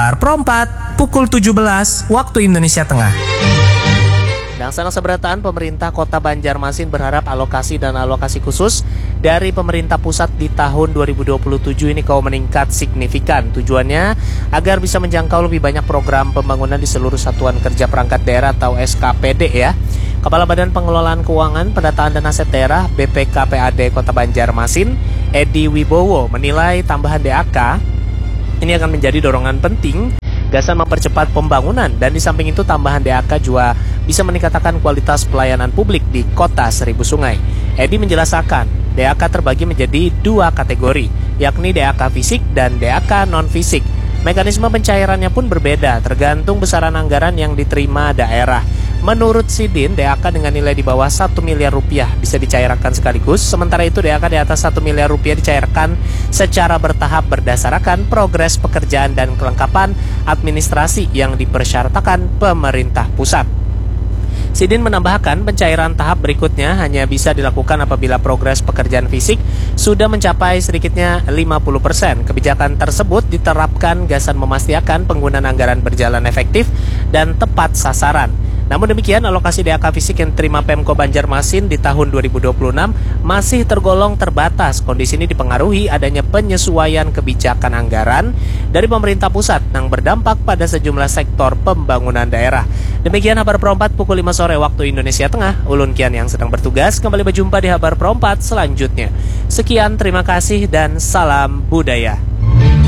Habar Pro 4 pukul 17 waktu Indonesia Tengah. Dalam seberataan, pemerintah Kota Banjarmasin berharap alokasi dan alokasi khusus dari pemerintah pusat di tahun 2027 ini meningkat signifikan. Tujuannya agar bisa menjangkau lebih banyak program pembangunan di seluruh satuan kerja perangkat daerah atau SKPD ya. Kepala Badan Pengelolaan Keuangan, Pendataan dan Aset Daerah BPKPAD Kota Banjarmasin, Edi Wibowo menilai tambahan DAK ini akan menjadi dorongan penting gasan mempercepat pembangunan, dan di samping itu tambahan DAK juga bisa meningkatkan kualitas pelayanan publik di Kota Seribu Sungai. Edi menjelaskan, DAK terbagi menjadi dua kategori, yakni DAK fisik dan DAK non-fisik. Mekanisme pencairannya pun berbeda, tergantung besaran anggaran yang diterima daerah. Menurut Sidin, DAK dengan nilai di bawah 1 miliar rupiah bisa dicairkan sekaligus, sementara itu DAK di atas 1 miliar rupiah dicairkan secara bertahap berdasarkan progres pekerjaan dan kelengkapan administrasi yang dipersyaratkan pemerintah pusat. Sidin menambahkan, pencairan tahap berikutnya hanya bisa dilakukan apabila progres pekerjaan fisik sudah mencapai sedikitnya 50%. Kebijakan tersebut diterapkan gasan memastikan penggunaan anggaran berjalan efektif dan tepat sasaran. Namun demikian, alokasi DAK fisik yang diterima Pemko Banjarmasin di tahun 2026 masih tergolong terbatas. Kondisi ini dipengaruhi adanya penyesuaian kebijakan anggaran dari pemerintah pusat yang berdampak pada sejumlah sektor pembangunan daerah. Demikian Habar Pro 4 pukul 5 sore waktu Indonesia Tengah. Ulun Kian yang sedang bertugas kembali berjumpa di Habar Pro 4 selanjutnya. Sekian, terima kasih dan salam budaya.